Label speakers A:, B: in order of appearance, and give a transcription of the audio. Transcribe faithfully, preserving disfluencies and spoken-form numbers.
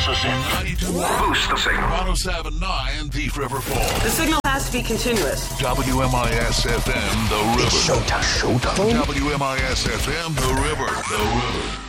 A: This is it.
B: ninety-two
A: Boost the signal.
B: one oh seven point nine Thief River Falls.
C: The signal has to be continuous.
B: W M I S F M, The River.
A: Showtime. Showtime.
B: W M I S F M, The River. The River.